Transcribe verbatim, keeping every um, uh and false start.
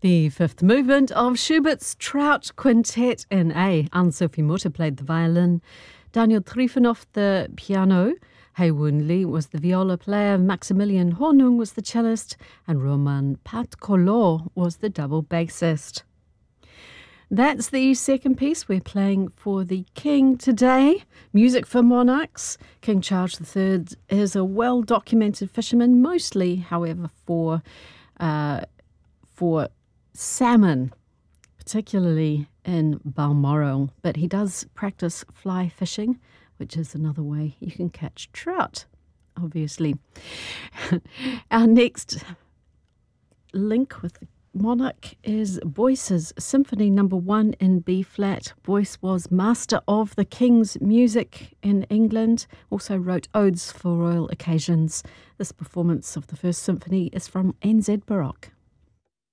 The fifth movement of Schubert's Trout Quintet in A. Anne-Sophie Mutter played the violin, Daniel Trifonov the piano, Haewon Lee was the viola player, Maximilian Hornung was the cellist, and Roman Patkolo was the double bassist. That's the second piece we're playing for the King today. Music for Monarchs. King Charles the Third is a well-documented fisherman, mostly, however, for uh, for salmon, particularly in Balmoral. But he does practice fly fishing, which is another way you can catch trout, obviously. Our next link with the Monarch is Boyce's Symphony Number One in B flat. Boyce was master of the King's music in England, also wrote odes for royal occasions. This performance of the first symphony is from N Z Baroque.